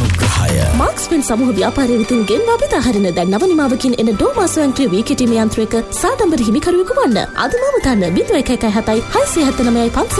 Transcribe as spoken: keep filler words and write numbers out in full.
අනුග්‍රහය. මාක්ස්පෙන් සමූහ ව්‍යාපාරය වෙතින් ගෙන්වා බෙදා හරින දැන් නව නිමාවකින් එන ඩෝමා ස්වයංක්‍රීය වී කිටීම යන්ත්‍රයක සාඩම්බර හිමිකරුවෙකු වන්න. අද මාව තන්න ලිංග එක එක හතයි හයසිය හත නවයයි පන්සිය